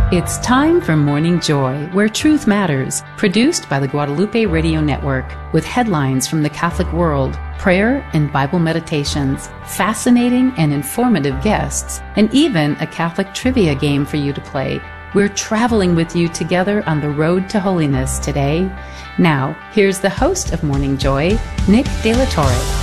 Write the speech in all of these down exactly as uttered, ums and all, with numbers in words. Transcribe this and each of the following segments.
It's time for Morning Joy, where truth matters, produced by the Guadalupe Radio Network, with headlines from the Catholic world, prayer and Bible meditations, fascinating and informative guests, and even a Catholic trivia game for you to play. We're traveling with you together on the road to holiness today. Now, here's the host of Morning Joy, Nick De La Torre.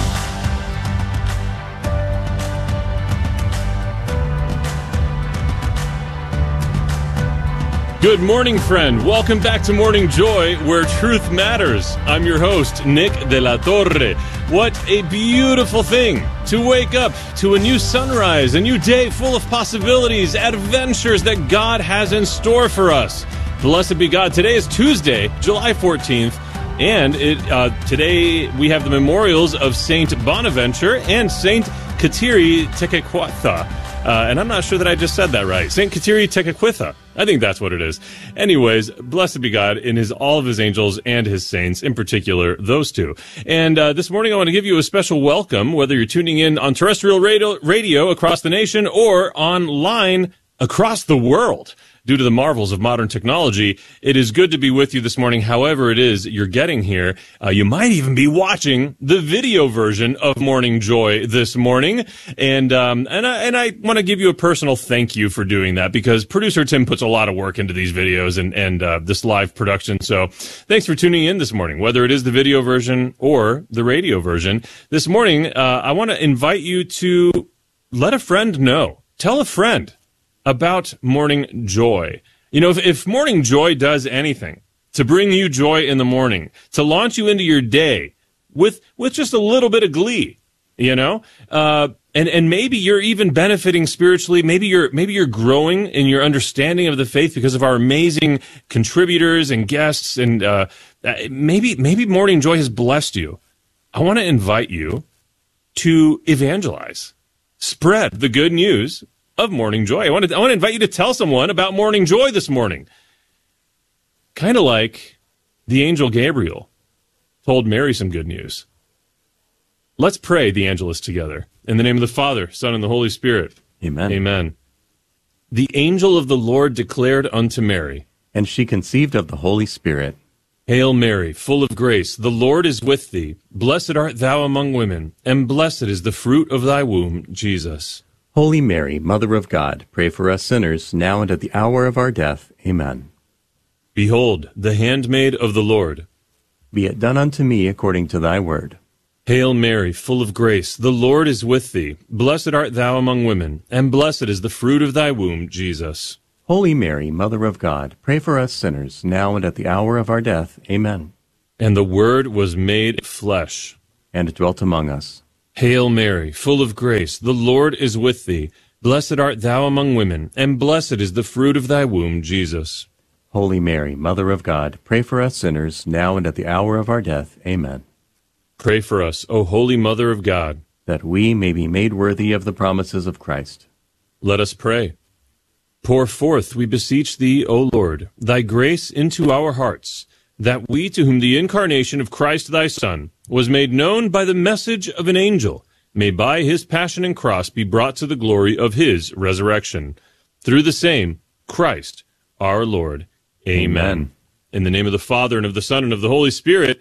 Good morning, friend. Welcome back to Morning Joy, where truth matters. I'm your host, Nick De La Torre. What a beautiful thing to wake up to a new sunrise, a new day full of possibilities, adventures that God has in store for us. Blessed be God. Today is Tuesday, July fourteenth, and it, uh, today we have the memorials of Saint Bonaventure and Saint Kateri Tekakwitha. Uh, and I'm not sure that I just said that right. Saint Kateri Tekakwitha. I think that's what it is. Anyways, blessed be God in his all of his angels and his saints, in particular, those two. And uh, this morning I want to give you a special welcome, whether you're tuning in on terrestrial radio, radio across the nation or online across the world. Due to the marvels of modern technology, it is good to be with you this morning. However it is you're getting here, uh, you might even be watching the video version of Morning Joy this morning. And um, and I, and I want to give you a personal thank you for doing that, because producer Tim puts a lot of work into these videos and, and uh, this live production. So thanks for tuning in this morning, whether it is the video version or the radio version. This morning, uh, I want to invite you to let a friend know. Tell a friend about Morning Joy. You know, if, if Morning Joy does anything to bring you joy in the morning, to launch you into your day with with just a little bit of glee, you know, uh, and and maybe you're even benefiting spiritually. Maybe you're maybe you're growing in your understanding of the faith because of our amazing contributors and guests, and uh, maybe maybe Morning Joy has blessed you. I want to invite you to evangelize, spread the good news of Morning Joy. I want to I want to invite you to tell someone about Morning Joy this morning. Kind of like the angel Gabriel told Mary some good news. Let's pray the Angelus together. In the name of the Father, Son, and the Holy Spirit. Amen. Amen. The angel of the Lord declared unto Mary, and she conceived of the Holy Spirit. Hail Mary, full of grace, the Lord is with thee. Blessed art thou among women, and blessed is the fruit of thy womb, Jesus. Holy Mary, Mother of God, pray for us sinners, now and at the hour of our death. Amen. Behold, the handmaid of the Lord. Be it done unto me according to thy word. Hail Mary, full of grace, the Lord is with thee. Blessed art thou among women, and blessed is the fruit of thy womb, Jesus. Holy Mary, Mother of God, pray for us sinners, now and at the hour of our death. Amen. And the Word was made flesh, and dwelt among us. Hail Mary, full of grace, the Lord is with thee. Blessed art thou among women, and blessed is the fruit of thy womb, Jesus. Holy Mary, Mother of God, pray for us sinners, now and at the hour of our death. Amen. Pray for us, O Holy Mother of God, that we may be made worthy of the promises of Christ. Let us pray. Pour forth, we beseech thee, O Lord, thy grace into our hearts, that we, to whom the incarnation of Christ thy Son was made known by the message of an angel, may by his passion and cross be brought to the glory of his resurrection. Through the same Christ our Lord. Amen. Amen. In the name of the Father, and of the Son, and of the Holy Spirit.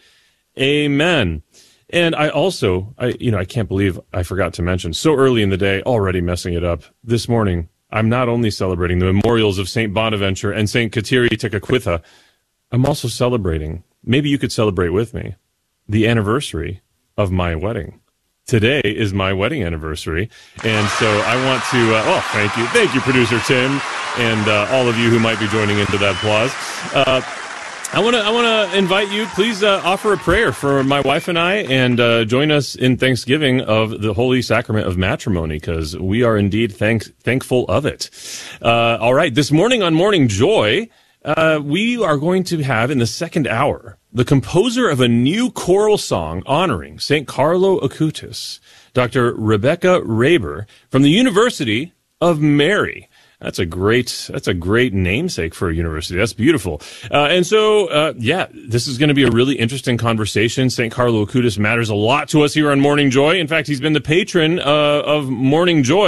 Amen. And I also, I you know, I can't believe I forgot to mention, so early in the day, already messing it up. This morning, I'm not only celebrating the memorials of Saint Bonaventure and Saint Kateri Tekakwitha, I'm also celebrating, maybe you could celebrate with me, the anniversary of my wedding. Today is my wedding anniversary, and so I want to, uh, oh, thank you. Thank you, Producer Tim, and uh, all of you who might be joining into that applause. Uh, I want to I want to invite you, please uh, offer a prayer for my wife and I, and uh, join us in thanksgiving of the Holy Sacrament of Matrimony, because we are indeed thank thankful of it. Uh, all right, this morning on Morning Joy, Uh, we are going to have in the second hour the composer of a new choral song honoring Saint Carlo Acutis, Doctor Rebecca Raber from the University of Mary. That's a great, that's a great namesake for a university. That's beautiful. Uh, and so, uh, yeah, this is going to be a really interesting conversation. Saint Carlo Acutis matters a lot to us here on Morning Joy. In fact, he's been the patron, uh, of Morning Joy,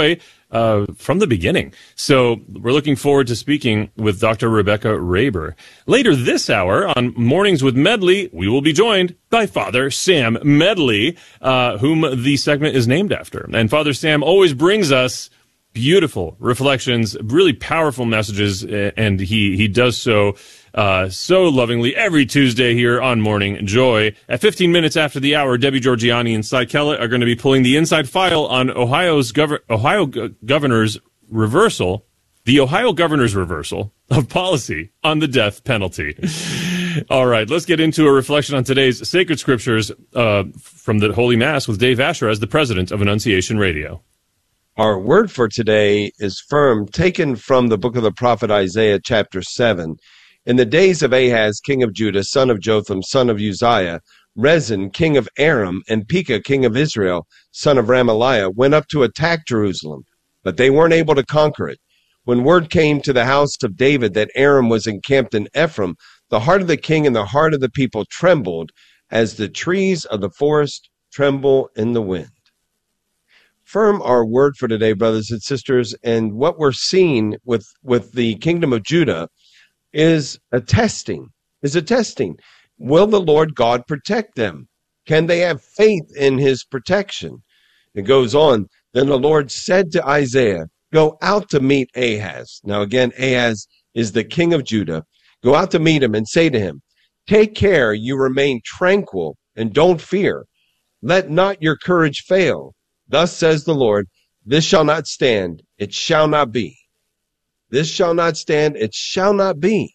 uh, from the beginning. So we're looking forward to speaking with Doctor Rebecca Raber. Later this hour on Mornings with Medley, we will be joined by Father Sam Medley, uh, whom the segment is named after. And Father Sam always brings us beautiful reflections, really powerful messages, and he, he does so uh, so lovingly every Tuesday here on Morning Joy. At fifteen minutes after the hour, Debbie Georgiani and Cy Kellett are going to be pulling the inside file on Ohio's gov- Ohio go- governor's reversal, the Ohio governor's reversal of policy on the death penalty. All right, let's get into a reflection on today's sacred scriptures uh, from the Holy Mass with Dave Asher as the president of Annunciation Radio. Our word for today is firm, taken from the book of the prophet Isaiah, chapter seven. In the days of Ahaz, king of Judah, son of Jotham, son of Uzziah, Rezin, king of Aram, and Pekah, king of Israel, son of Ramaliah, went up to attack Jerusalem, but they weren't able to conquer it. When word came to the house of David that Aram was encamped in Ephraim, the heart of the king and the heart of the people trembled as the trees of the forest tremble in the wind. Firm our word for today, brothers and sisters, and what we're seeing with, with the kingdom of Judah is a testing, is a testing. Will the Lord God protect them? Can they have faith in his protection? It goes on, then the Lord said to Isaiah, go out to meet Ahaz. Now again, Ahaz is the king of Judah. Go out to meet him and say to him, take care you remain tranquil and don't fear. Let not your courage fail. Thus says the Lord, this shall not stand, it shall not be. This shall not stand, it shall not be.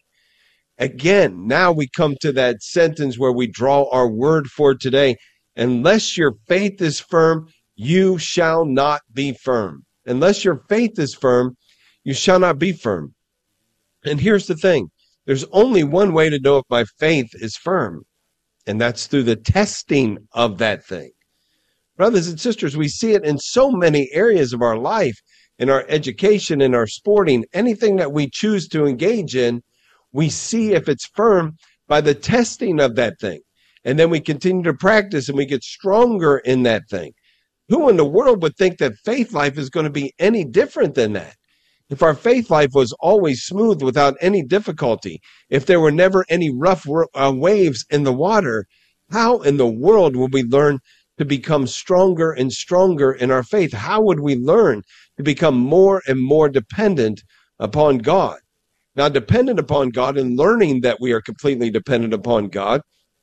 Again, now we come to that sentence where we draw our word for today. Unless your faith is firm, you shall not be firm. Unless your faith is firm, you shall not be firm. And here's the thing. There's only one way to know if my faith is firm, and that's through the testing of that thing. Brothers and sisters, we see it in so many areas of our life, in our education, in our sporting, anything that we choose to engage in, we see if it's firm by the testing of that thing. And then we continue to practice and we get stronger in that thing. Who in the world would think that faith life is going to be any different than that? If our faith life was always smooth without any difficulty, if there were never any rough uh, waves in the water, how in the world would we learn to become stronger and stronger in our faith? How would we learn to become more and more dependent upon God? Now, dependent upon God and learning that we are completely dependent upon God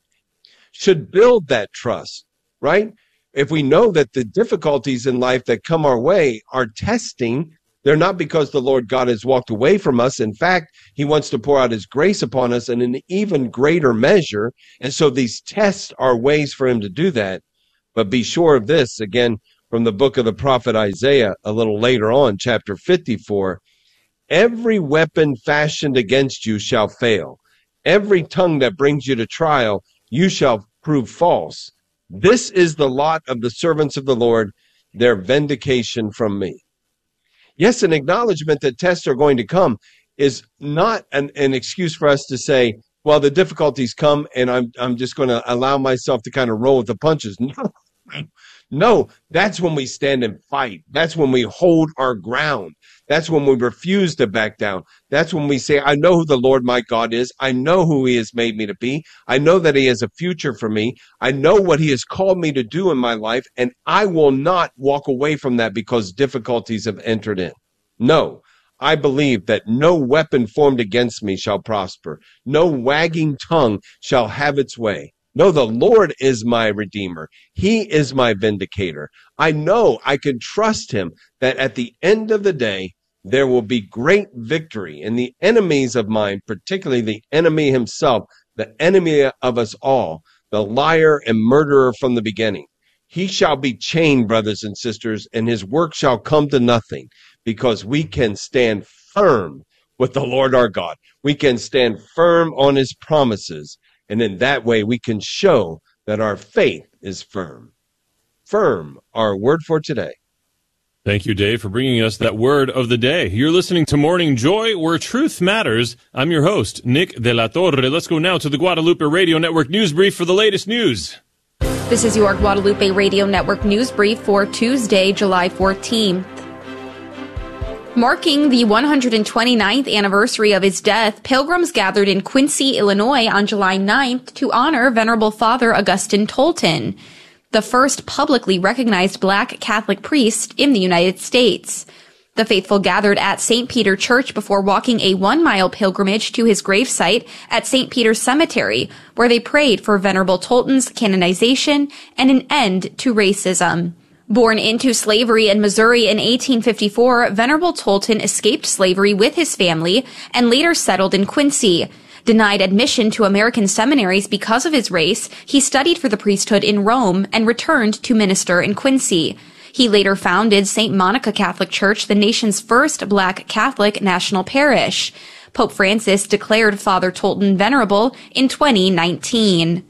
should build that trust, right? If we know that the difficulties in life that come our way are testing, they're not because the Lord God has walked away from us. In fact, he wants to pour out his grace upon us in an even greater measure. And so these tests are ways for him to do that. But be sure of this, again, from the book of the prophet Isaiah, a little later on, chapter fifty-four, every weapon fashioned against you shall fail. Every tongue that brings you to trial, you shall prove false. This is the lot of the servants of the Lord, their vindication from me. Yes, an acknowledgement that tests are going to come is not an, an excuse for us to say, well, the difficulties come and I'm I'm just going to allow myself to kind of roll with the punches. No, no, that's when we stand and fight. That's when we hold our ground. That's when we refuse to back down. That's when we say, I know who the Lord my God is. I know who he has made me to be. I know that he has a future for me. I know what he has called me to do in my life, and I will not walk away from that because difficulties have entered in. No. I believe that no weapon formed against me shall prosper. No wagging tongue shall have its way. No, the Lord is my redeemer. He is my vindicator. I know I can trust him that at the end of the day, there will be great victory. And the enemies of mine, particularly the enemy himself, the enemy of us all, the liar and murderer from the beginning, he shall be chained, brothers and sisters, and his work shall come to nothing. Because we can stand firm with the Lord our God. We can stand firm on his promises. And in that way, we can show that our faith is firm. Firm, our word for today. Thank you, Dave, for bringing us that word of the day. You're listening to Morning Joy, where truth matters. I'm your host, Nick De La Torre. Let's go now to the Guadalupe Radio Network News Brief for the latest news. This is your Guadalupe Radio Network News Brief for Tuesday, July fourteenth. Marking the one hundred twenty-ninth anniversary of his death, pilgrims gathered in Quincy, Illinois on July ninth to honor Venerable Father Augustine Tolton, the first publicly recognized Black Catholic priest in the United States. The faithful gathered at Saint Peter Church before walking a one-mile pilgrimage to his gravesite at Saint Peter's Cemetery, where they prayed for Venerable Tolton's canonization and an end to racism. Born into slavery in Missouri in eighteen fifty-four, Venerable Tolton escaped slavery with his family and later settled in Quincy. Denied admission to American seminaries because of his race, he studied for the priesthood in Rome and returned to minister in Quincy. He later founded Saint Monica Catholic Church, the nation's first Black Catholic national parish. Pope Francis declared Father Tolton venerable in twenty nineteen.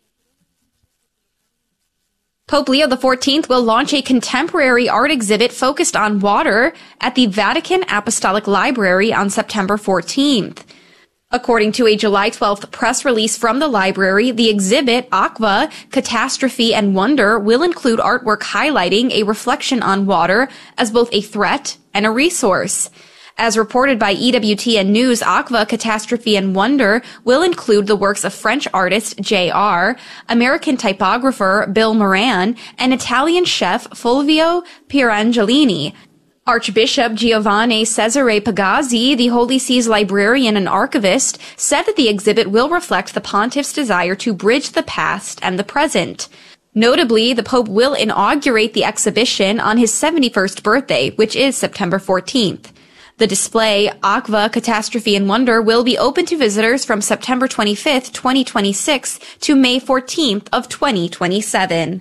Pope Leo the fourteenth will launch a contemporary art exhibit focused on water at the Vatican Apostolic Library on September fourteenth. According to a July twelfth press release from the library, the exhibit, Aqua, Catastrophe and Wonder, will include artwork highlighting a reflection on water as both a threat and a resource. As reported by E W T N News, Aqua, Catastrophe and Wonder will include the works of French artist J R, American typographer Bill Moran, and Italian chef Fulvio Pierangelini. Archbishop Giovanni Cesare Pagazzi, the Holy See's librarian and archivist, said that the exhibit will reflect the pontiff's desire to bridge the past and the present. Notably, the Pope will inaugurate the exhibition on his seventy-first birthday, which is September fourteenth. The display, Aqua, Catastrophe and Wonder, will be open to visitors from September twenty-fifth, twenty twenty-six to May fourteenth of twenty twenty-seven.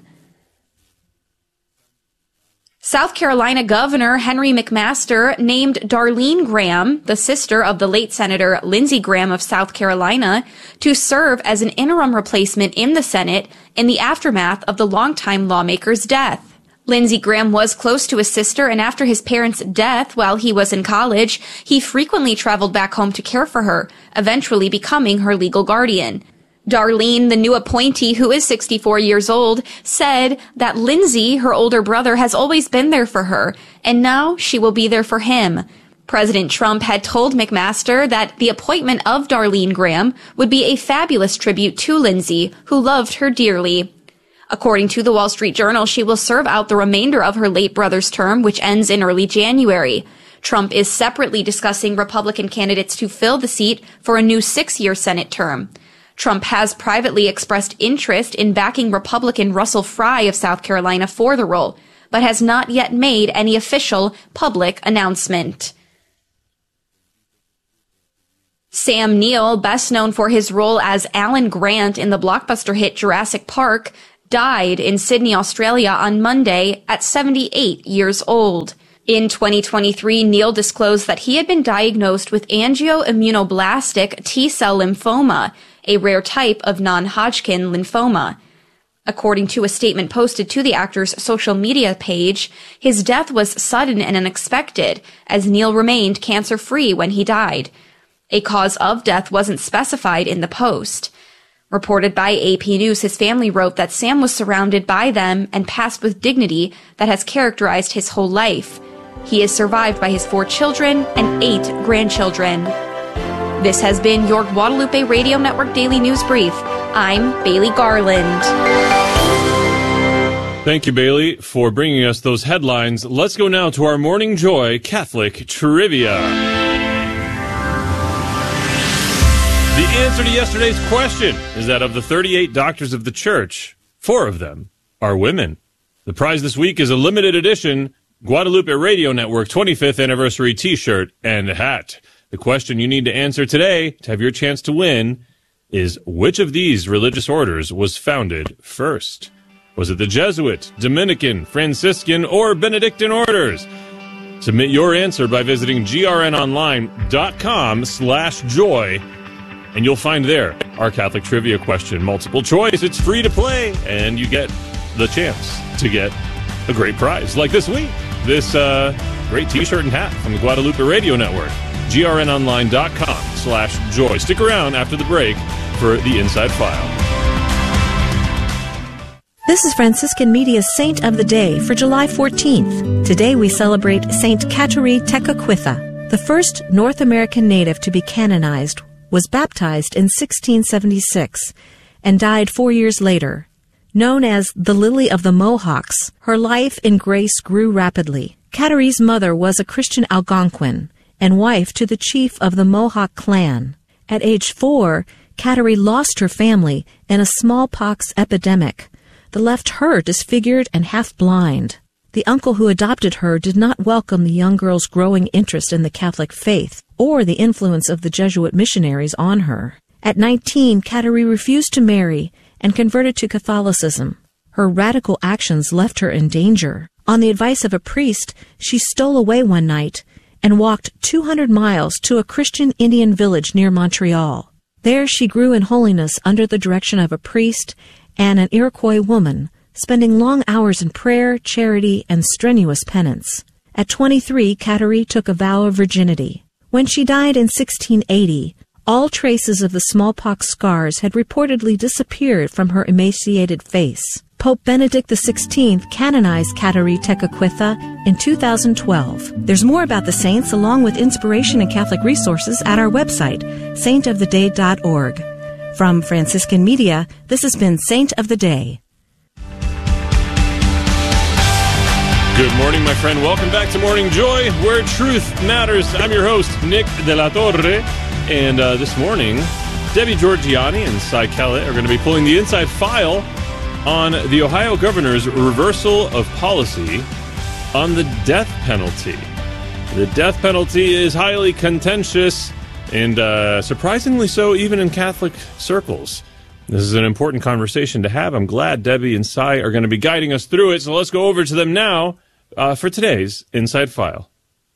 South Carolina Governor Henry McMaster named Darlene Graham, the sister of the late Senator Lindsey Graham of South Carolina, to serve as an interim replacement in the Senate in the aftermath of the longtime lawmaker's death. Lindsey Graham was close to his sister, and after his parents' death while he was in college, he frequently traveled back home to care for her, eventually becoming her legal guardian. Darlene, the new appointee, who is sixty-four years old, said that Lindsey, her older brother, has always been there for her, and now she will be there for him. President Trump had told McMaster that the appointment of Darlene Graham would be a fabulous tribute to Lindsey, who loved her dearly. According to the Wall Street Journal, she will serve out the remainder of her late brother's term, which ends in early January. Trump is separately discussing Republican candidates to fill the seat for a new six-year Senate term. Trump has privately expressed interest in backing Republican Russell Fry of South Carolina for the role, but has not yet made any official public announcement. Sam Neill, best known for his role as Alan Grant in the blockbuster hit Jurassic Park, died in Sydney, Australia on Monday at seventy-eight years old. In twenty twenty-three, Neill disclosed that he had been diagnosed with angioimmunoblastic T-cell lymphoma, a rare type of non-Hodgkin lymphoma. According to a statement posted to the actor's social media page, his death was sudden and unexpected, as Neill remained cancer-free when he died. A cause of death wasn't specified in the post. Reported by A P News, his family wrote that Sam was surrounded by them and passed with dignity that has characterized his whole life. He is survived by his four children and eight grandchildren. This has been your Guadalupe Radio Network Daily News Brief. I'm Bailey Garland. Thank you, Bailey, for bringing us those headlines. Let's go now to our Morning Joy Catholic Trivia. The answer to yesterday's question is that of the thirty-eight doctors of the church, four of them are women. The prize this week is a limited edition Guadalupe Radio Network twenty-fifth anniversary t-shirt and hat. The question you need to answer today to have your chance to win is, which of these religious orders was founded first? Was it the Jesuit, Dominican, Franciscan, or Benedictine orders? Submit your answer by visiting grnonline.com slash joy. And you'll find there our Catholic trivia question. Multiple choice, it's free to play, and you get the chance to get a great prize. Like this week, this uh, great t-shirt and hat from the Guadalupe Radio Network. grnonline.com slash joy. Stick around after the break for the Inside File. This is Franciscan Media's Saint of the Day for July fourteenth. Today we celebrate Saint Kateri Tekakwitha. The first North American native to be canonized was baptized in sixteen seventy-six and died four years later. Known as the Lily of the Mohawks, her life in grace grew rapidly. Kateri's mother was a Christian Algonquin and wife to the chief of the Mohawk clan. At age four, Kateri lost her family in a smallpox epidemic that left her disfigured and half-blind. The uncle who adopted her did not welcome the young girl's growing interest in the Catholic faith or the influence of the Jesuit missionaries on her. At nineteen, Kateri refused to marry and converted to Catholicism. Her radical actions left her in danger. On the advice of a priest, she stole away one night and walked two hundred miles to a Christian Indian village near Montreal. There she grew in holiness under the direction of a priest and an Iroquois woman, spending long hours in prayer, charity, and strenuous penance. At twenty-three, Kateri took a vow of virginity. When she died in sixteen eighty, all traces of the smallpox scars had reportedly disappeared from her emaciated face. Pope Benedict the sixteenth canonized Kateri Tekakwitha in two thousand twelve. There's more about the saints along with inspiration and Catholic resources at our website, saint of the day dot org. From Franciscan Media, this has been Saint of the Day. Good morning, my friend. Welcome back to Morning Joy, where truth matters. I'm your host, Nick De La Torre. And uh, this morning, Debbie Georgianni and Cy Kellett are going to be pulling the inside file on the Ohio governor's reversal of policy on the death penalty. The death penalty is highly contentious and uh, surprisingly so even in Catholic circles. This is an important conversation to have. I'm glad Debbie and Cy are going to be guiding us through it. So let's go over to them now uh, for today's Inside File.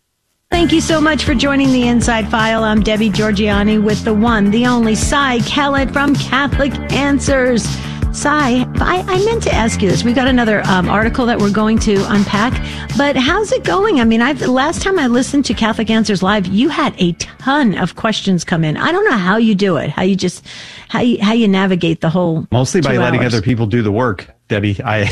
Thank you so much for joining the Inside File. I'm Debbie Georgianni with the one, the only Cy Kellett from Catholic Answers. Cy, I, I meant to ask you this. We got another um, article that we're going to unpack, but how's it going? I mean, I've, the last time I listened to Catholic Answers Live, you had a ton of questions come in. I don't know how you do it, how you just, how you, how you navigate the whole Mostly by letting hours. other people do the work, Debbie. I...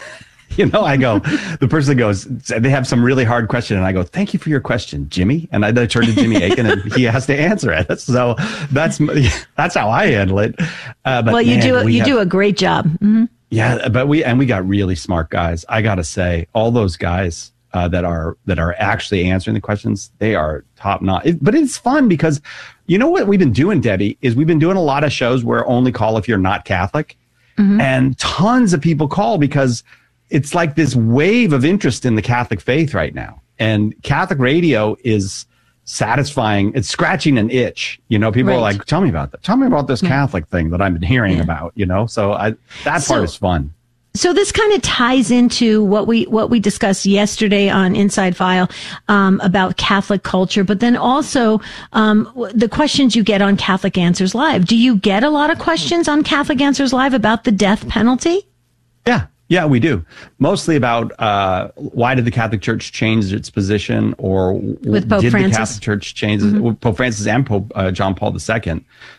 You know, I go, the person goes, they have some really hard question, and I go, thank you for your question, Jimmy. And I then turn to Jimmy Aiken, and he has to answer it. So that's that's how I handle it. Uh, but well, you man, do we you have, do a great job. Mm-hmm. Yeah, but we and we got really smart guys. I got to say, all those guys uh, that are that are actually answering the questions, they are top notch. It, but it's fun because you know what we've been doing, Debbie, is we've been doing a lot of shows where only call if you're not Catholic, mm-hmm. and tons of people call because it's like this wave of interest in the Catholic faith right now. And Catholic radio is satisfying. It's scratching an itch. You know, people right. are like, tell me about that. Tell me about this yeah. Catholic thing that I've been hearing yeah. about, you know? So I, that so, part is fun. So this kind of ties into what we, what we discussed yesterday on Inside File, um, about Catholic culture, but then also, um, the questions you get on Catholic Answers Live. Do you get a lot of questions on Catholic Answers Live about the death penalty? Yeah. Yeah, we do. Mostly about uh, why did the Catholic Church change its position, or With Pope did Francis. the Catholic Church change Mm-hmm. it? Pope Francis and Pope uh, John Paul the Second.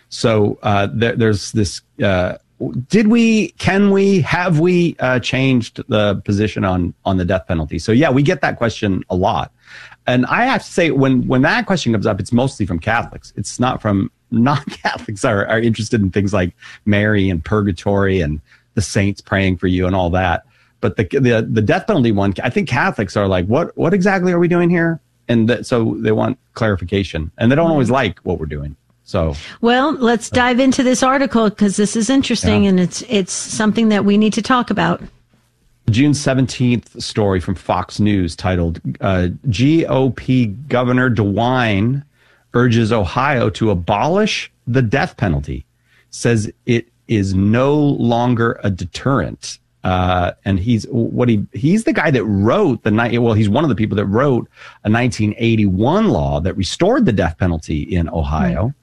So uh, there, there's this. Uh, did we? Can we? Have we uh, changed the position on on the death penalty? So yeah, we get that question a lot, and I have to say when when that question comes up, it's mostly from Catholics. It's not from non-Catholics are are interested in things like Mary and purgatory and the saints praying for you and all that. But the, the, the death penalty one, I think Catholics are like, what, what exactly are we doing here? And that, so they want clarification, and they don't always like what we're doing. So, well, let's dive into this article because this is interesting yeah. and it's, it's something that we need to talk about. June seventeenth story from Fox News titled, uh, G O P Governor DeWine urges Ohio to abolish the death penalty, says it is no longer a deterrent. Uh, and he's what he he's the guy that wrote the night. Well, he's one of the people that wrote a nineteen eighty-one law that restored the death penalty in Ohio. Right.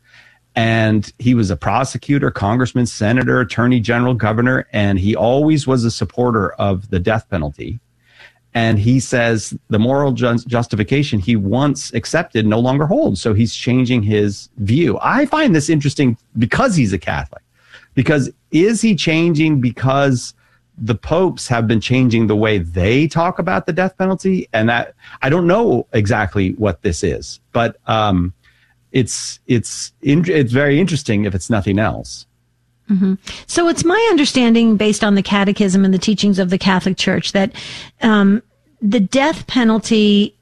And he was a prosecutor, congressman, senator, attorney general, governor, and he always was a supporter of the death penalty. And he says the moral ju- justification he once accepted no longer holds. So he's changing his view. I find this interesting because he's a Catholic. Because is he changing because the popes have been changing the way they talk about the death penalty. And that I don't know exactly what this is, but um, it's it's in, it's very interesting if it's nothing else. Mm-hmm. So it's my understanding, based on the catechism and the teachings of the Catholic Church, that um, the death penalty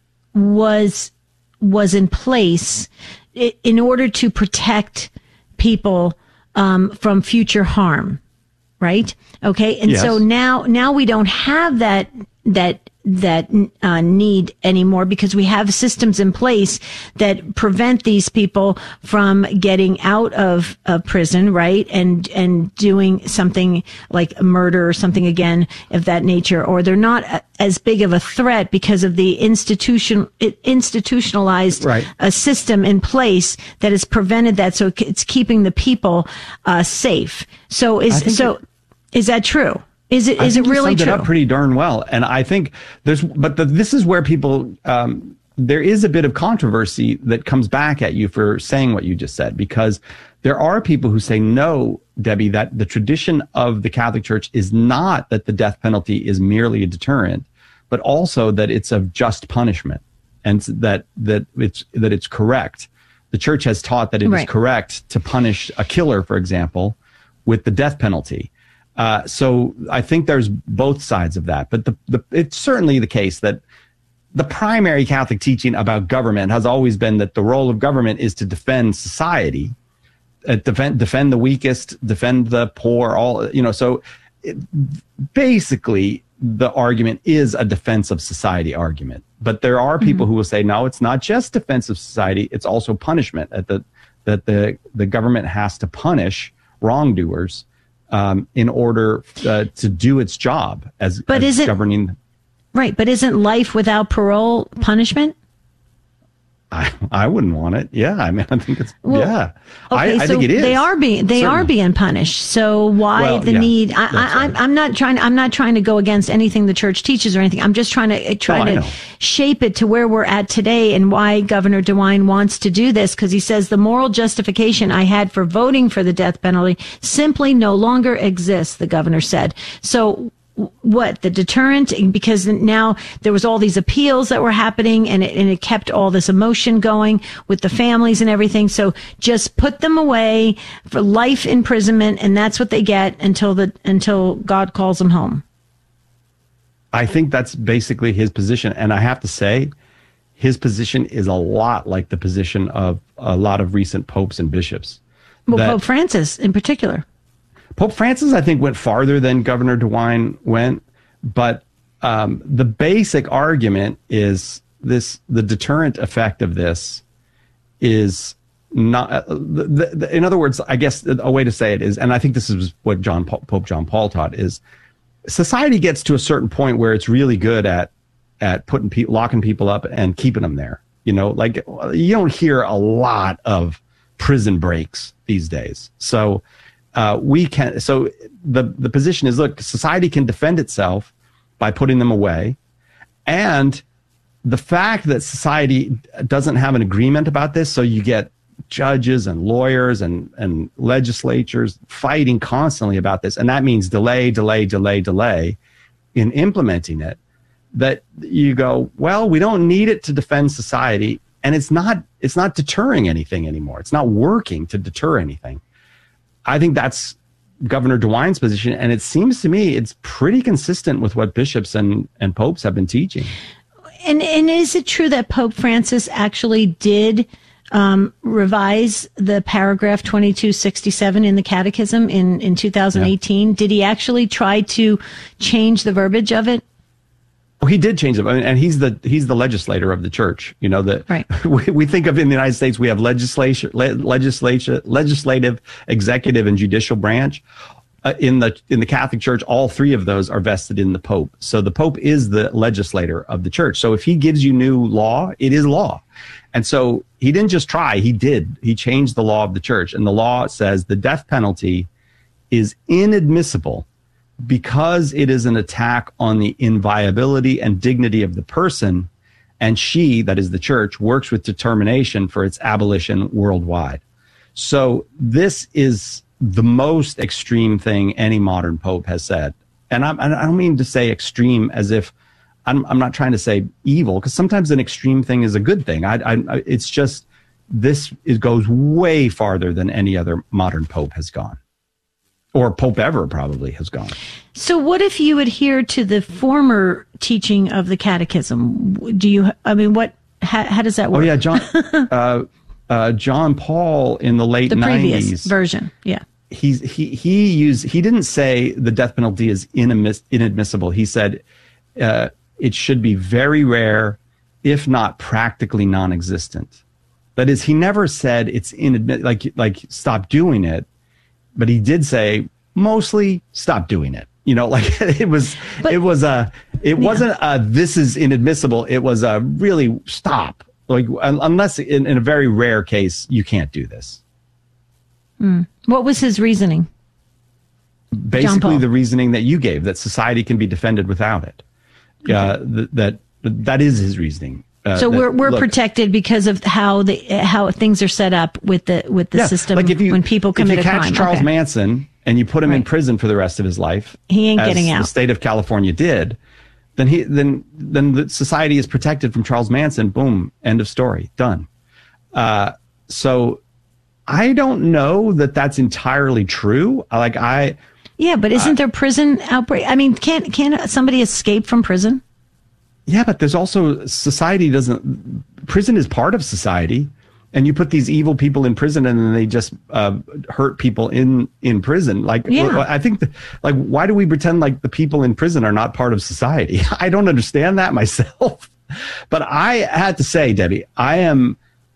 was was in place in order to protect people um, from future harm, right? Okay, and yes. so now now we don't have that that that uh, need anymore, because we have systems in place that prevent these people from getting out of uh, prison, right? And, and doing something like murder or something again of that nature, or they're not a, as big of a threat because of the institution, institutionalized right. uh, system in place that has prevented that. So it's keeping the people uh, safe. So is, so it, is that true? Is it, is it really true? true? It up pretty darn well. And I think there's, but the, this is where people, um, there is a bit of controversy that comes back at you for saying what you just said, because there are people who say, no, Debbie, that the tradition of the Catholic Church is not that the death penalty is merely a deterrent, but also that it's of just punishment, and that, that it's, that it's correct. The church has taught that it right. is correct to punish a killer, for example, with the death penalty. Uh, so I think there's both sides of that, but the, the, it's certainly the case that the primary Catholic teaching about government has always been that the role of government is to defend society, uh, defend, defend the weakest, defend the poor, all, you know, so it, basically the argument is a defense of society argument, but there are people mm-hmm. who will say, no, it's not just defense of society. It's also punishment, that the, that the, the government has to punish wrongdoers Um, in order uh, to do its job as, but as is it, governing. Right, but isn't life without parole punishment? I, I wouldn't want it. Yeah, I mean, I think it's, well, yeah. Okay, I, so I think it is. They are being, they Certainly. are being punished. So why well, the yeah, need? I, I, I'm, I'm not trying, I'm not trying to go against anything the church teaches or anything. I'm just trying to, trying oh, to shape it to where we're at today, and why Governor DeWine wants to do this. Cause he says the moral justification I had for voting for the death penalty simply no longer exists, the governor said. So what, the deterrent, because now there was all these appeals that were happening, and it, and it kept all this emotion going with the families and everything. So just put them away for life imprisonment, and that's what they get until the until God calls them home. I think that's basically his position, and I have to say, his position is a lot like the position of a lot of recent popes and bishops. Well, that, Pope Francis in particular. Pope Francis, I think, went farther than Governor DeWine went, but um, the basic argument is this: the deterrent effect of this is not. Uh, the, the, in other words, I guess a way to say it is, and I think this is what John Paul, Pope John Paul taught, is society gets to a certain point where it's really good at at putting pe- locking people up and keeping them there. You know, like you don't hear a lot of prison breaks these days, so. Uh, we can, so the, the position is, look, society can defend itself by putting them away. And the fact that society doesn't have an agreement about this, so you get judges and lawyers and, and legislatures fighting constantly about this. And that means delay, delay, delay, delay in implementing it, that you go, well, we don't need it to defend society. And it's not, it's not deterring anything anymore. It's not working to deter anything. I think that's Governor DeWine's position, and it seems to me it's pretty consistent with what bishops and, and popes have been teaching. And and is it true that Pope Francis actually did um, revise the paragraph twenty-two sixty-seven in the Catechism in, in two thousand eighteen? Yeah. Did he actually try to change the verbiage of it? Well, he did change it, I mean, and he's the he's the legislator of the church. You know that right. we, we think of in the United States we have legislation, le, legislation, legislative, executive, and judicial branch. Uh, in the in the Catholic Church, all three of those are vested in the Pope. So the Pope is the legislator of the church. So if he gives you new law, it is law. And so he didn't just try; he did. He changed the law of the church, and the law says the death penalty is inadmissible, because it is an attack on the inviolability and dignity of the person, and she, that is the church, works with determination for its abolition worldwide. So this is the most extreme thing any modern pope has said. And I'm, I don't mean to say extreme as if I'm, I'm not trying to say evil, because sometimes an extreme thing is a good thing. I, I, it's just this it goes way farther than any other modern pope has gone, or pope ever probably has gone. So what if you adhere to the former teaching of the catechism? Do you, I mean, what, how, how does that work? Oh, yeah, John, uh, uh, John Paul in the late the previous nineties. Version, yeah. He's, he, he used, he didn't say the death penalty is inadmiss, inadmissible. He said uh, it should be very rare, if not practically non-existent. That is, he never said it's inadmissible, like, like stop doing it. But he did say mostly stop doing it. You know, like it was, but, it was a, it yeah. wasn't a, this is inadmissible. It was a really stop. Like unless in, in a very rare case, you can't do this. Mm. What was his reasoning? Basically the reasoning that you gave, that society can be defended without it. Okay. Uh, th- that, that is his reasoning. Uh, so that, we're we're look, protected because of how the how things are set up with the with the yeah, system. Like if you, when people commit if you a catch crime. Charles okay. Manson and you put him right. in prison for the rest of his life, he ain't as getting out. The state of California did. Then he then then the society is protected from Charles Manson. Boom, end of story, done. Uh, so I don't know that that's entirely true. Like I, yeah, but isn't uh, there prison outbreak? I mean, can't can somebody escape from prison? Yeah, but there's also society doesn't. Prison is part of society, and you put these evil people in prison, and then they just uh, hurt people in in prison. Like, yeah. I think, the, like, why do we pretend like the people in prison are not part of society? I don't understand that myself. But I had to say, Debbie, I am.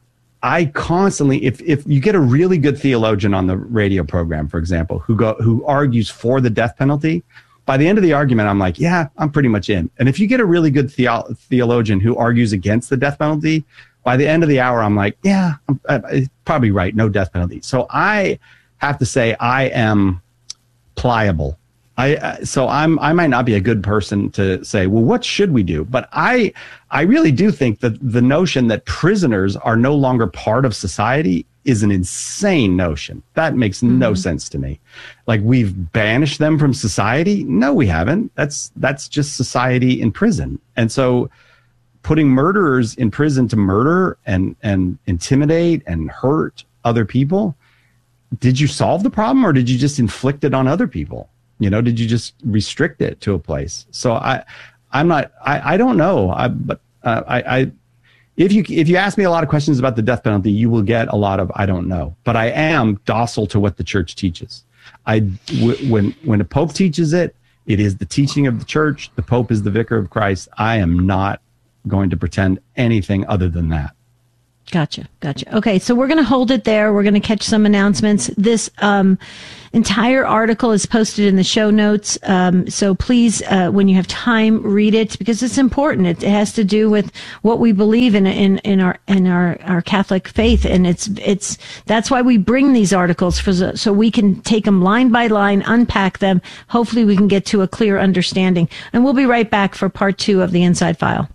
I constantly, if if you get a really good theologian on the radio program, for example, who go who argues for the death penalty. By the end of the argument, I'm like, yeah, I'm pretty much in. And if you get a really good theo- theologian who argues against the death penalty, by the end of the hour, I'm like, yeah, I'm, I'm probably right. No death penalty. So I have to say I am pliable. I uh, so I'm I might not be a good person to say, well, what should we do? But I I really do think that the notion that prisoners are no longer part of society is an insane notion. That makes mm-hmm. no sense to me. Like we've banished them from society? No, we haven't. That's that's just society in prison. And so putting murderers in prison to murder and and intimidate and hurt other people, did you solve the problem or did you just inflict it on other people? You know, did you just restrict it to a place? So I I'm not I, I don't know. I but uh, I I If you if you ask me a lot of questions about the death penalty, you will get a lot of I don't know. But I am docile to what the church teaches. I w- when when a pope teaches it, it is the teaching of the church. The pope is the vicar of Christ. I am not going to pretend anything other than that. Gotcha. Gotcha. Okay. So we're going to hold it there. We're going to catch some announcements. This um, entire article is posted in the show notes. Um, so please, uh, when you have time, read it because it's important. It, it has to do with what we believe in, in, in our, in our, our Catholic faith. And it's, it's, that's why we bring these articles for, so we can take them line by line, unpack them. Hopefully we can get to a clear understanding. And we'll be right back for part two of the Inside File.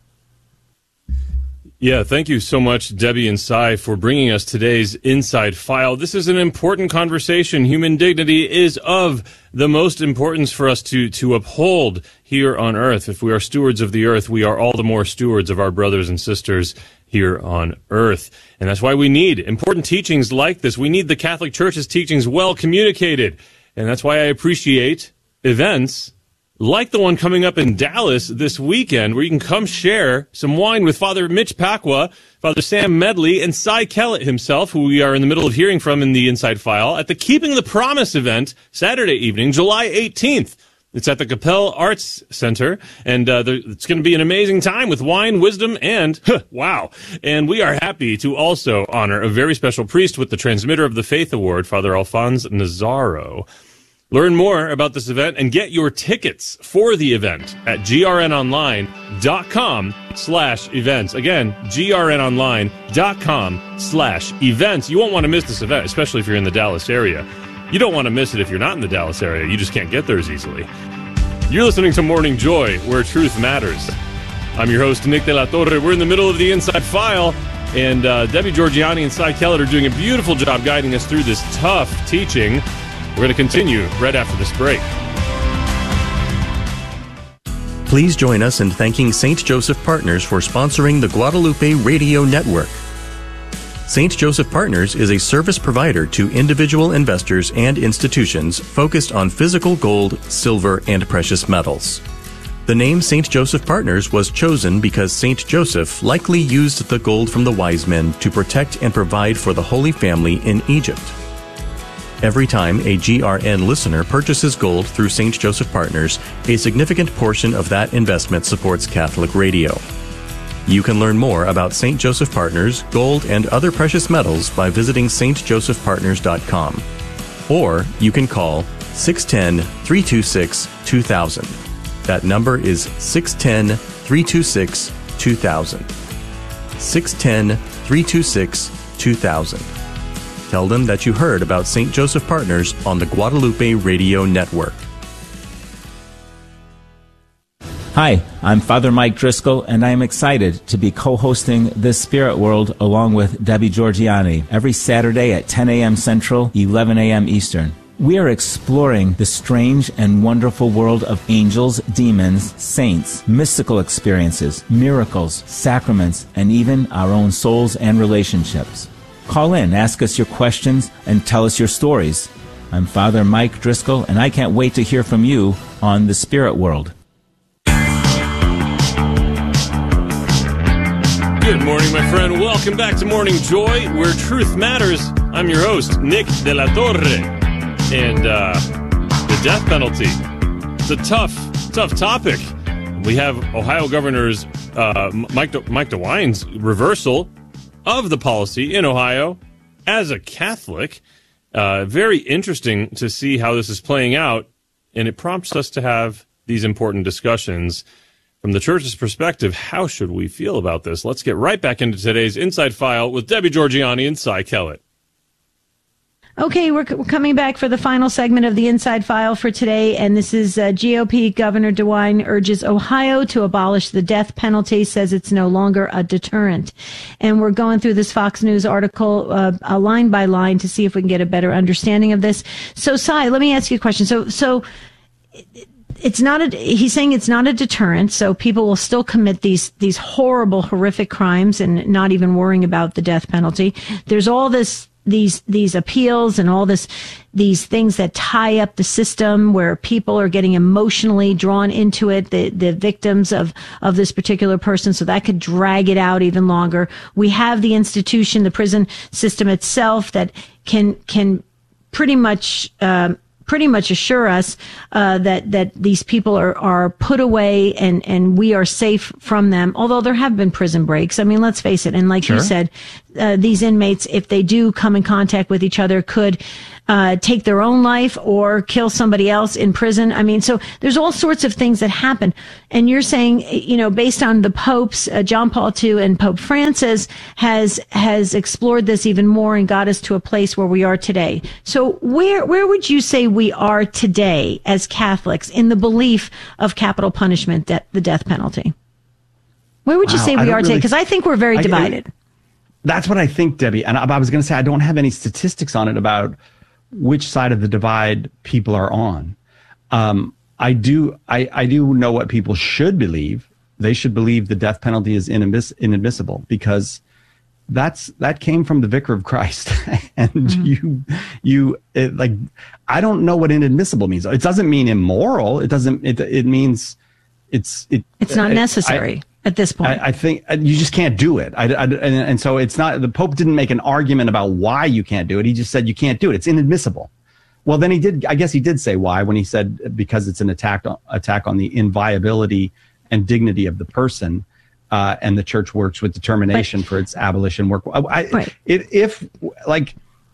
Yeah, thank you so much, Debbie and Cy, for bringing us today's Inside File. This is an important conversation. Human dignity is of the most importance for us to, to uphold here on earth. If we are stewards of the earth, we are all the more stewards of our brothers and sisters here on earth. And that's why we need important teachings like this. We need the Catholic Church's teachings well communicated. And that's why I appreciate events like the one coming up in Dallas this weekend, where you can come share some wine with Father Mitch Pacwa, Father Sam Medley, and Cy Kellett himself, who we are in the middle of hearing from in the Inside File, at the Keeping the Promise event Saturday evening, July eighteenth. It's at the Capel Arts Center, and uh, there, it's going to be an amazing time with wine, wisdom, and, huh, wow. And we are happy to also honor a very special priest with the Transmitter of the Faith Award, Father Alphonse Nazaro. Learn more about this event and get your tickets for the event at grnonline.com slash events. Again, grnonline.com slash events. You won't want to miss this event, especially if you're in the Dallas area. You don't want to miss it if you're not in the Dallas area. You just can't get there as easily. You're listening to Morning Joy, where truth matters. I'm your host, Nick De La Torre. We're in the middle of the Inside File, and uh, Debbie Georgiani and Cy Kellett are doing a beautiful job guiding us through this tough teaching. We're going to continue right after this break. Please join us in thanking Saint Joseph Partners for sponsoring the Guadalupe Radio Network. Saint Joseph Partners is a service provider to individual investors and institutions focused on physical gold, silver, and precious metals. The name Saint Joseph Partners was chosen because Saint Joseph likely used the gold from the wise men to protect and provide for the Holy Family in Egypt. Every time a G R N listener purchases gold through Saint Joseph Partners, a significant portion of that investment supports Catholic radio. You can learn more about Saint Joseph Partners, gold, and other precious metals by visiting s t joseph partners dot com. Or you can call six one zero, three two six, two thousand. That number is six one zero, three two six, two thousand. six one zero, three two six, two thousand. Tell them that you heard about Saint Joseph Partners on the Guadalupe Radio Network. Hi, I'm Father Mike Driscoll, and I am excited to be co-hosting This Spirit World along with Debbie Georgianni every Saturday at ten a.m. Central, eleven a.m. Eastern. We are exploring the strange and wonderful world of angels, demons, saints, mystical experiences, miracles, sacraments, and even our own souls and relationships. Call in, ask us your questions, and tell us your stories. I'm Father Mike Driscoll, and I can't wait to hear from you on The Spirit World. Good morning, my friend. Welcome back to Morning Joy, where truth matters. I'm your host, Nick de la Torre. And uh, the death penalty. It's a tough, tough topic. We have Ohio Governor's uh, Mike, De- Mike DeWine's reversal of the policy in Ohio as a Catholic. Uh, very interesting to see how this is playing out, and it prompts us to have these important discussions. From the church's perspective, how should we feel about this? Let's get right back into today's Inside File with Debbie Georgianni and Cy Kellett. Okay, we're, we're coming back for the final segment of the Inside File for today, and this is uh, G O P Governor DeWine urges Ohio to abolish the death penalty, says it's no longer a deterrent. And we're going through this Fox News article uh, uh, line by line to see if we can get a better understanding of this. So, Cy, let me ask you a question. So, so it's not a, he's saying it's not a deterrent, so people will still commit these these horrible, horrific crimes and not even worrying about the death penalty. There's all this these these appeals and all this these things that tie up the system where people are getting emotionally drawn into it, the the victims of of this particular person, so that could drag it out even longer. We have the institution, the prison system itself, that can can pretty much um pretty much assure us uh, that that these people are, are put away and, and we are safe from them, although there have been prison breaks. I mean, let's face it. And like sure. you said, uh, these inmates, if they do come in contact with each other, could uh, take their own life or kill somebody else in prison. I mean, so there's all sorts of things that happen. And you're saying, you know, based on the popes, uh, John Paul the Second and Pope Francis has has explored this even more and got us to a place where we are today. So where where would you say we are today as Catholics in the belief of capital punishment, that the death penalty? Where would you wow, say we are really, today? Because I think we're very I, divided. I, that's what I think, Debbie. And I, I was going to say, I don't have any statistics on it about which side of the divide people are on. Um, I do, I, I do know what people should believe. They should believe the death penalty is inadmiss- inadmissible because that's, that came from the Vicar of Christ. and mm-hmm. you, you, it, like, I don't know what inadmissible means. It doesn't mean immoral. It doesn't, it, it means it's, it, it's not necessary. I, At this point, I, I think you just can't do it. I, I, and, and so it's not, the Pope didn't make an argument about why you can't do it. He just said you can't do it. It's inadmissible. Well, then he did, I guess he did say why when he said because it's an attack, attack on the inviolability and dignity of the person. Uh, and the church works with determination right. for its abolition work. I, right. if, if like,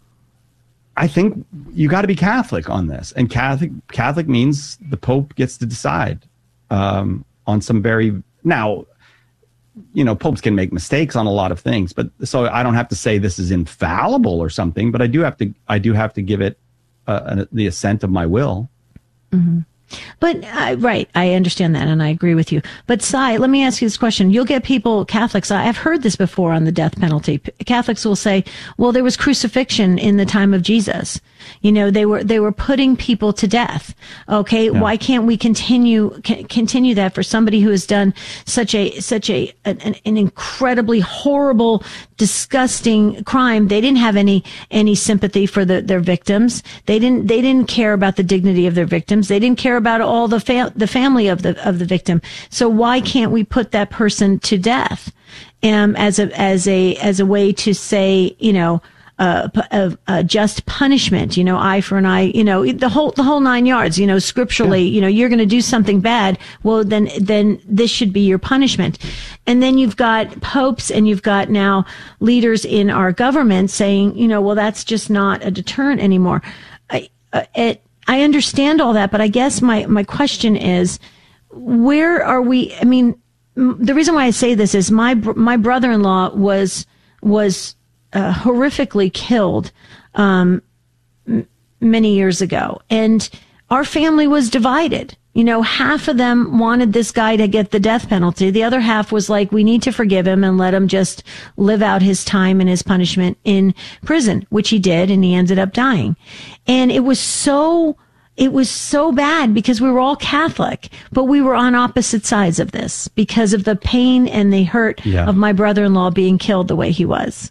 I think you got to be Catholic on this, and Catholic Catholic means the Pope gets to decide um, on some very now. You know, popes can make mistakes on a lot of things, but so I don't have to say this is infallible or something, but I do have to, I do have to give it uh, an, the assent of my will. Mm-hmm. But, uh, right, I understand that, and I agree with you. But, Cy, let me ask you this question. You'll get people, Catholics, I've heard this before on the death penalty. Catholics will say, well, there was crucifixion in the time of Jesus. You know, they were, they were putting people to death. Okay. Yeah. Why can't we continue, c- continue that for somebody who has done such a, such a, an, an incredibly horrible, disgusting crime? They didn't have any, any sympathy for the, their victims. They didn't, they didn't care about the dignity of their victims. They didn't care about all the fa- the family of the, of the victim. So why can't we put that person to death? Um, as a, as a, as a way to say, you know, Uh, a, a just punishment, you know, eye for an eye, you know, the whole, the whole nine yards, you know, scripturally, yeah. you know, you're going to do something bad. Well, then, then this should be your punishment. And then you've got popes and you've got now leaders in our government saying, you know, well, that's just not a deterrent anymore. I, uh, it, I understand all that, but I guess my, my question is, where are we? I mean, m- the reason why I say this is my, br- my brother-in-law was, was, Uh, horrifically killed um, m- many years ago. And our family was divided. You know, half of them wanted this guy to get the death penalty. The other half was like, we need to forgive him and let him just live out his time and his punishment in prison, which he did, and he ended up dying. And it was so... It was so bad because we were all Catholic, but we were on opposite sides of this because of the pain and the hurt yeah. of my brother-in-law being killed the way he was.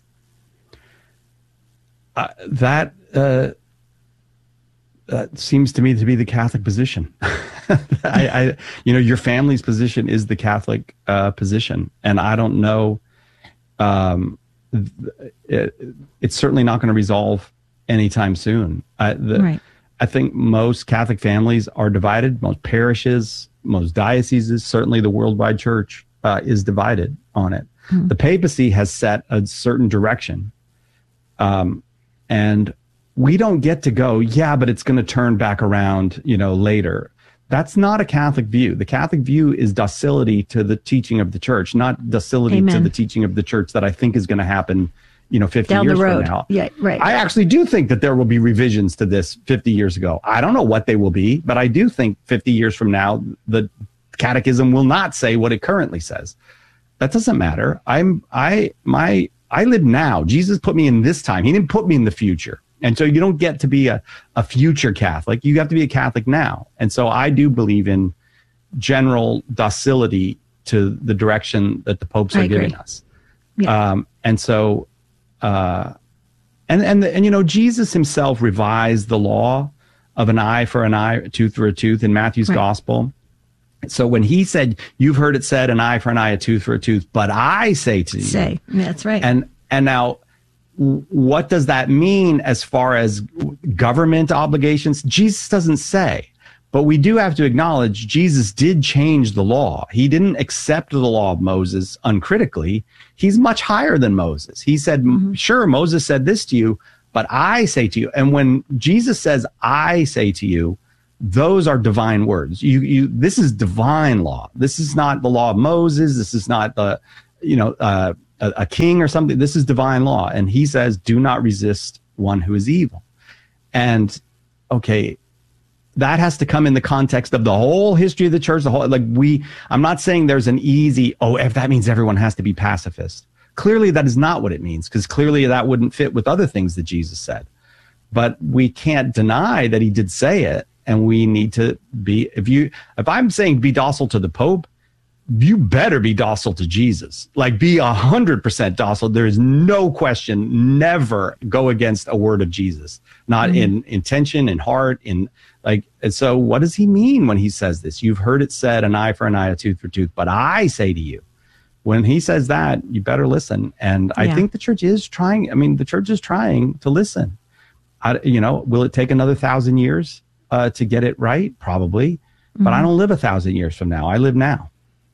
Uh, that uh, uh, seems to me to be the Catholic position. I, I, you know, your family's position is the Catholic uh, position, and I don't know. Um, it, it's certainly not going to resolve anytime soon. I, the, right. I think most Catholic families are divided. Most parishes, most dioceses, certainly the worldwide church uh, is divided on it. Hmm. The papacy has set a certain direction. Um, And we don't get to go, yeah, but it's going to turn back around, you know, later. That's not a Catholic view. The Catholic view is docility to the teaching of the church, not docility Amen. To the teaching of the church that I think is going to happen, you know, fifty Down years the road. from now. Yeah, right. I actually do think that there will be revisions to this fifty years ago. I don't know what they will be, but I do think fifty years from now, the catechism will not say what it currently says. That doesn't matter. I'm, I, my, I live now. Jesus put me in this time. He didn't put me in the future. And so you don't get to be a, a future Catholic. You have to be a Catholic now. And so I do believe in general docility to the direction that the popes are giving us. Yeah. Um, and so, uh, and, and, the, and, you know, Jesus himself revised the law of an eye for an eye, a tooth for a tooth in Matthew's right. gospel. So when he said, you've heard it said, an eye for an eye, a tooth for a tooth, but I say to you. Say, that's right. And, and now, what does that mean as far as government obligations? Jesus doesn't say, but we do have to acknowledge Jesus did change the law. He didn't accept the law of Moses uncritically. He's much higher than Moses. He said, mm-hmm. sure, Moses said this to you, but I say to you. And when Jesus says, I say to you, those are divine words. You, you, this is divine law. This is not the law of Moses. This is not the, you know, uh, a, a king or something. This is divine law. And he says, do not resist one who is evil. And okay, that has to come in the context of the whole history of the church. The whole, like we, I'm not saying there's an easy, oh, if that means everyone has to be pacifist. Clearly that is not what it means, because clearly that wouldn't fit with other things that Jesus said. But we can't deny that he did say it. And we need to be, if you, if I'm saying be docile to the Pope, you better be docile to Jesus. Like be a hundred percent docile. There is no question. Never go against a word of Jesus, not mm-hmm. in intention, in heart, in like, and so what does he mean when he says this? You've heard it said, an eye for an eye, a tooth for tooth, but I say to you, when he says that, you better listen. And yeah. I think the church is trying. I mean, the church is trying to listen. I, you know, will it take another thousand years uh, to get it right? Probably. Mm-hmm. But I don't live a thousand years from now. I live now.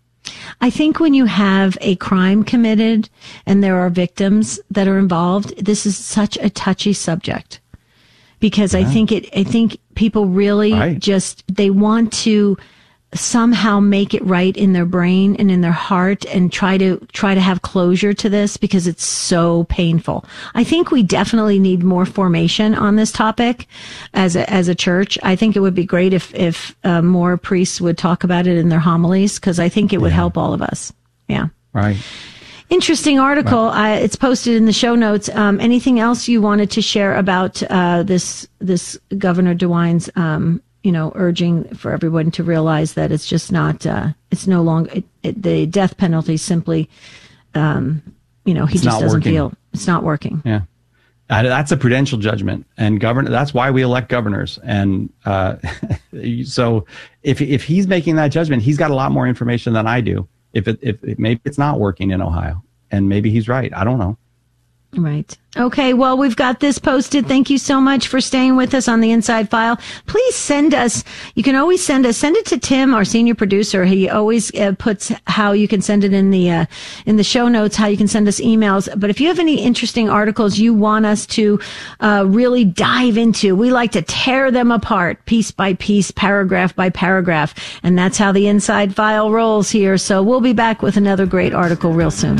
I think when you have a crime committed and there are victims that are involved, this is such a touchy subject, because yeah. I think it, I think people really right. just, they want to, somehow make it right in their brain and in their heart and try to try to have closure to this because it's so painful. I think we definitely need more formation on this topic as a, as a church. I think it would be great if if uh, more priests would talk about it in their homilies because I think it would yeah. help all of us. Yeah. Right. Interesting article. Right. Uh, it's posted in the show notes. Um, anything else you wanted to share about uh, this this Governor DeWine's um you know, urging for everyone to realize that it's just not, uh, it's no longer, it, it, the death penalty simply, um, you know, he it's just doesn't working. feel it's not working. Yeah. Uh, that's a prudential judgment and governor. That's why we elect governors. And, uh, so if, if he's making that judgment, he's got a lot more information than I do. If it, if it, maybe it's not working in Ohio and maybe he's right. I don't know. Right. Okay. Well, we've got this posted. Thank you so much for staying with us on the Inside File. Please send us. You can always send us. Send it to Tim, our senior producer. He always uh, puts how you can send it in the uh, in the show notes. How you can send us emails. But if you have any interesting articles you want us to uh, really dive into, we like to tear them apart, piece by piece, paragraph by paragraph, and that's how the Inside File rolls here. So we'll be back with another great article real soon.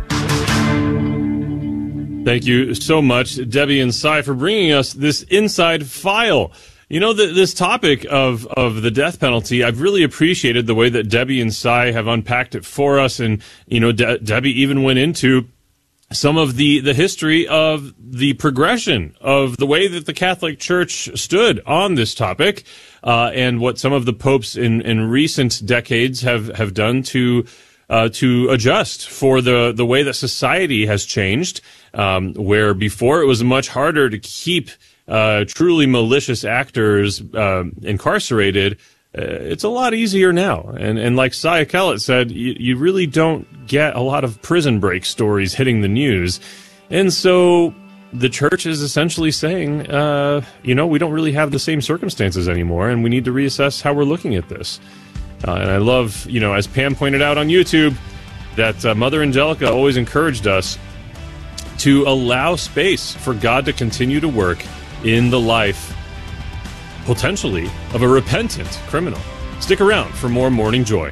Thank you so much, Debbie and Cy, for bringing us this Inside File. You know, the, this topic of, of the death penalty, I've really appreciated the way that Debbie and Cy have unpacked it for us. And, you know, De- Debbie even went into some of the, the history of the progression of the way that the Catholic Church stood on this topic, uh, and what some of the popes in, in recent decades have, have done to Uh, to adjust for the, the way that society has changed, um, where before it was much harder to keep uh, truly malicious actors uh, incarcerated. Uh, it's a lot easier now. And, and like Cy Kellett said, you, you really don't get a lot of prison break stories hitting the news. And so the church is essentially saying, uh, you know, we don't really have the same circumstances anymore, and we need to reassess how we're looking at this. Uh, and I love, you know, as Pam pointed out on YouTube, that uh, Mother Angelica always encouraged us to allow space for God to continue to work in the life, potentially, of a repentant criminal. Stick around for more Morning Joy.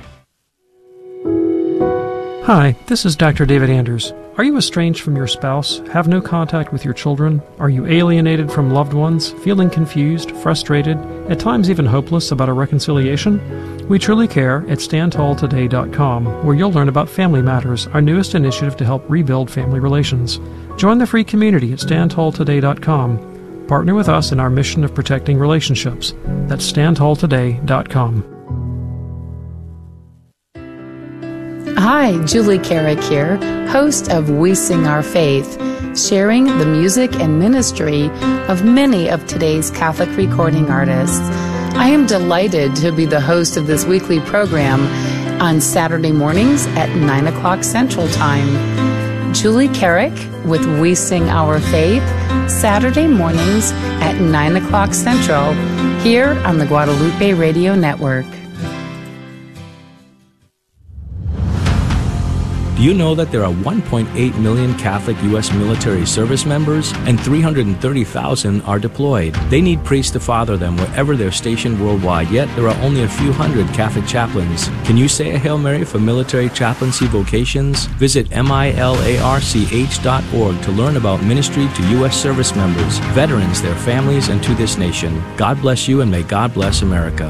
Hi, this is Doctor David Anders. Are you estranged from your spouse, have no contact with your children? Are you alienated from loved ones, feeling confused, frustrated, at times even hopeless about a reconciliation? We truly care at stand tall today dot com, where you'll learn about Family Matters, our newest initiative to help rebuild family relations. Join the free community at stand tall today dot com. Partner with us in our mission of protecting relationships. That's stand tall today dot com. Hi, Julie Carrick here, host of We Sing Our Faith, sharing the music and ministry of many of today's Catholic recording artists. I am delighted to be the host of this weekly program on Saturday mornings at nine o'clock Central Time. Julie Carrick with We Sing Our Faith, Saturday mornings at nine o'clock Central, here on the Guadalupe Radio Network. Do you know that there are one point eight million Catholic U S military service members and three hundred thirty thousand are deployed? They need priests to father them wherever they're stationed worldwide, yet there are only a few hundred Catholic chaplains. Can you say a Hail Mary for military chaplaincy vocations? Visit milarch dot org to learn about ministry to U S service members, veterans, their families, and to this nation. God bless you, and may God bless America.